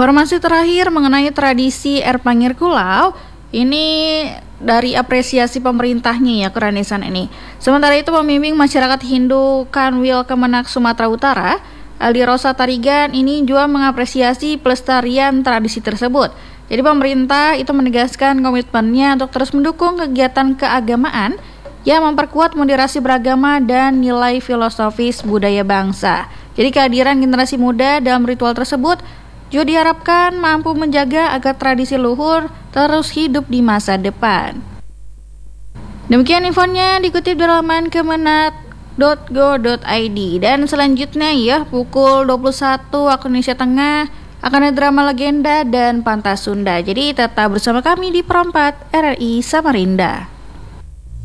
Informasi terakhir mengenai tradisi Erpangir Kulau, ini dari apresiasi pemerintahnya ya keranisan ini. Sementara itu pembimbing masyarakat Hindu Kanwil Kemenak Sumatera Utara, Aldi Rosa Tarigan, ini juga mengapresiasi pelestarian tradisi tersebut. Jadi pemerintah itu menegaskan komitmennya untuk terus mendukung kegiatan keagamaan yang memperkuat moderasi beragama dan nilai filosofis budaya bangsa. Jadi kehadiran generasi muda dalam ritual tersebut juga diharapkan mampu menjaga agar tradisi luhur terus hidup di masa depan. Demikian infonya dikutip dari laman kemenak.go.id. Dan selanjutnya ya pukul 21 waktu Indonesia Tengah akan ada drama legenda dan Pantas Sunda. Jadi tetap bersama kami di Perempat RRI Samarinda.